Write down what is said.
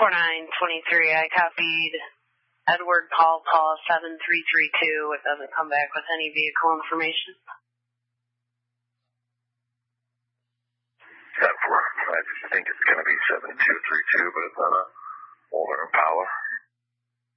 4923, I copied Edward Paul 7332. It doesn't come back with any vehicle information. I think it's going to be 7232, but it's on a older Impala.